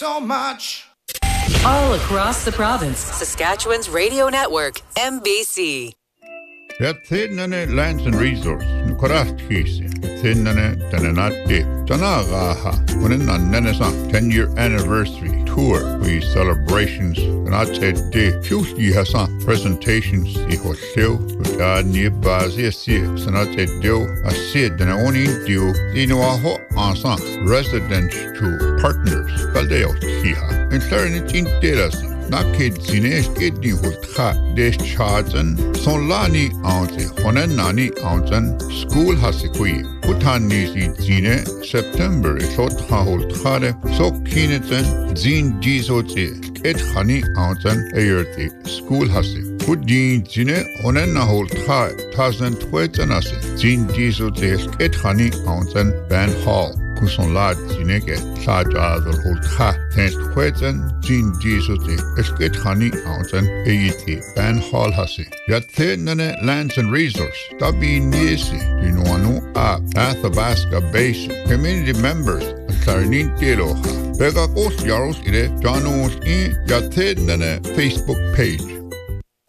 so much. All across the province, Saskatchewan's radio network, MBC. Yatsennane lands and resource, Nukarat Kisi, Yatsennane Tananati, Tanagaha, when in Nanasa 10-year anniversary tour, we celebrations, and I said, Fushi Hassan presentations, the hotel, the near Bazia Sia, Sanate Dio, I said, and I only do, Dinoaho Ansan, residents to partners, Baldeo Tiha, and Clarinetin Delasi. Naked Zine Skidney Hulka, Desh Charzen, Solani Ounce, Honanani Ounce, School Hasikui, Putani Zine, September, Shotha Hulkade, So Kinetzen, Zin Dizote, Et Hani Ounce, Ayerti, School Hasik. Pudin Zine, Honana Hulka, Tazen Twetanase, Zin Dizote, Et Hani Ounce, Van Hall. Kuson lad zineke sajadol hulka tens kweten zin disote esket hani ounten eiti ban hall hasi yathenane lands and resource tabi niesi dinuanu a Athabasca Basin community members Clarinin Tiroha Pega Kos Yaros Ire Janos in Yathenane Facebook page